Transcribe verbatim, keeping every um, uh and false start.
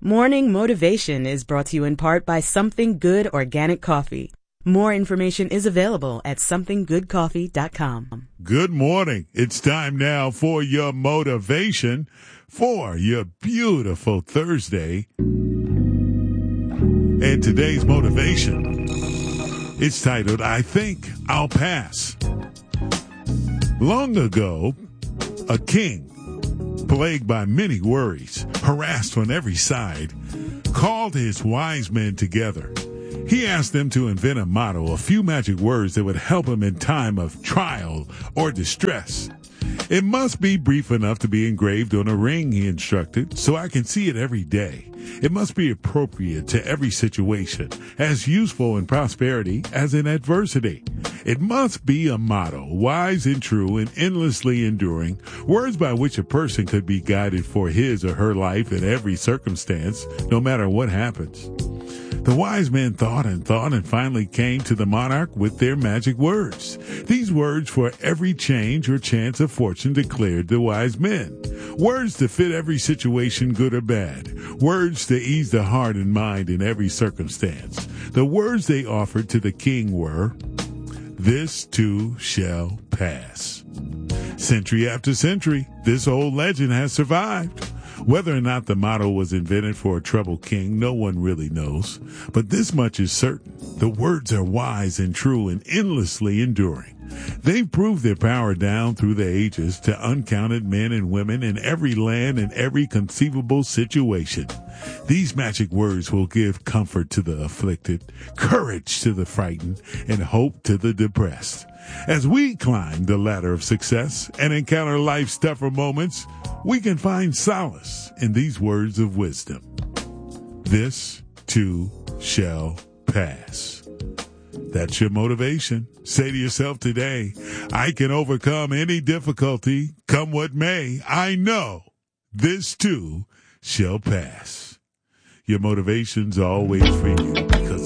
Morning Motivation is brought to you in part by Something Good Organic Coffee. More information is available at something good coffee dot com. Good morning. It's time now for your motivation for your beautiful Thursday. And today's motivation is titled, I Think I'll Pass. Long ago, a king, plagued by many worries, harassed on every side, called his wise men together. He asked them to invent a motto, a few magic words that would help him in time of trial or distress. It must be brief enough to be engraved on a ring, he instructed, so I can see it every day. It must be appropriate to every situation, as useful in prosperity as in adversity. It must be a motto, wise and true and endlessly enduring, words by which a person could be guided for his or her life in every circumstance, no matter what happens. The wise men thought and thought and finally came to the monarch with their magic words. These words for every change or chance of fortune, declared the wise men. Words to fit every situation, good or bad. Words to ease the heart and mind in every circumstance. The words they offered to the king were, "This too shall pass." Century after century, this old legend has survived. Whether or not the motto was invented for a troubled king, no one really knows. But this much is certain. The words are wise and true and endlessly enduring. They've proved their power down through the ages to uncounted men and women in every land and every conceivable situation. These magic words will give comfort to the afflicted, courage to the frightened, and hope to the depressed. As we climb the ladder of success and encounter life's tougher moments, we can find solace in these words of wisdom. This too shall pass. That's your motivation. Say to yourself today, I can overcome any difficulty, come what may. I know this too shall pass. Your motivation's always for you.